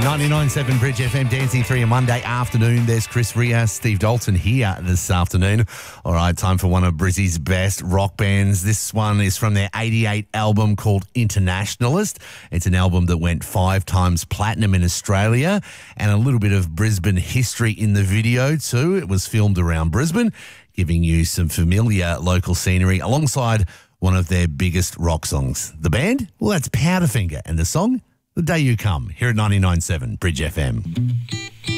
99.7 Bridge FM, Dancing 3 a Monday afternoon. There's Chris Rea, Steve Dalton here this afternoon. All right, time for one of Brizzy's best rock bands. This one is from their 88 album called Internationalist. It's an album that went 5 times platinum in Australia, and a little bit of Brisbane history in the video too. It was filmed around Brisbane, giving you some familiar local scenery alongside one of their biggest rock songs. The band? Well, that's Powderfinger, and the song, The Day You Come, here at 99.7 Bridge FM.